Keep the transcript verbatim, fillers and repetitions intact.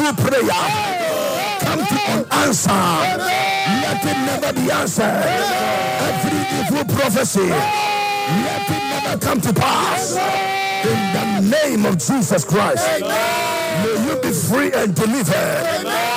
evil prayer come to unanswered. Let it never be answered. Every evil prophecy, let it never come to pass. In the name of Jesus Christ, may you be free and delivered.